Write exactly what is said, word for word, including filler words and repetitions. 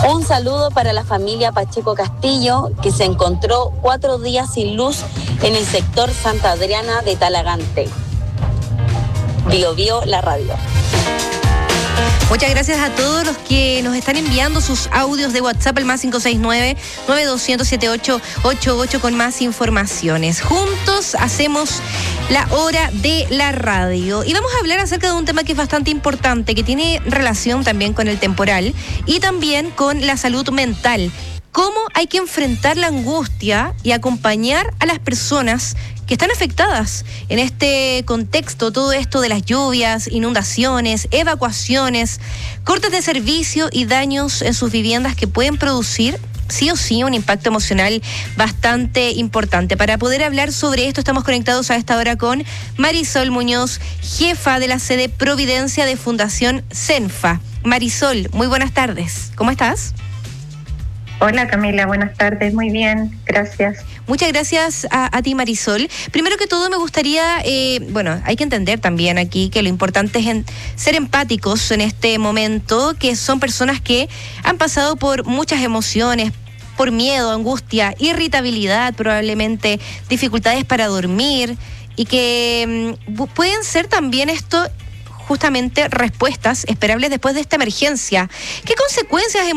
Un saludo para la familia Pacheco Castillo, que se encontró cuatro días sin luz en el sector Santa Adriana de Talagante. Bio Bio, la radio. Muchas gracias a todos los que nos están enviando sus audios de WhatsApp al más cinco seis nueve, nueve dos cero, siete ocho ocho ocho con más informaciones. Juntos hacemos la hora de la radio. Y vamos a hablar acerca de un tema que es bastante importante, que tiene relación también con el temporal y también con la salud mental. Cómo hay que enfrentar la angustia y acompañar a las personas que están afectadas en este contexto, todo esto de las lluvias, inundaciones, evacuaciones, cortes de servicio y daños en sus viviendas que pueden producir sí o sí un impacto emocional bastante importante. Para poder hablar sobre esto estamos conectados a esta hora con Marisol Muñoz, jefa de la sede Providencia de Fundación Senfa. Marisol, muy buenas tardes. ¿Cómo estás? Hola Camila, buenas tardes, muy bien, gracias. Muchas gracias a, a ti Marisol. Primero que todo me gustaría, eh, bueno, hay que entender también aquí que lo importante es en, ser empáticos en este momento, que son personas que han pasado por muchas emociones, por miedo, angustia, irritabilidad, probablemente dificultades para dormir y que mm, pueden ser también esto justamente respuestas esperables después de esta emergencia. ¿Qué consecuencias